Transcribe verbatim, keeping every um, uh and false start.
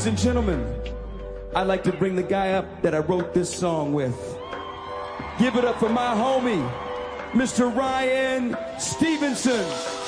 Ladies and gentlemen, I'd like to bring the guy up that I wrote this song with. Give it up for my homie, Mister Ryan Stevenson.